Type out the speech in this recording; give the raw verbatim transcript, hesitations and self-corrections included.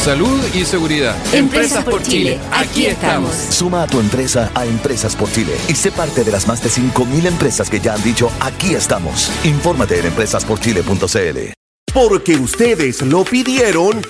salud y seguridad. Empresas por Chile, aquí estamos. Suma a tu empresa a Empresas por Chile y sé parte de las más de cinco mil empresas que ya han dicho aquí estamos. Infórmate en empresas por chile punto c l. Porque ustedes lo pidieron,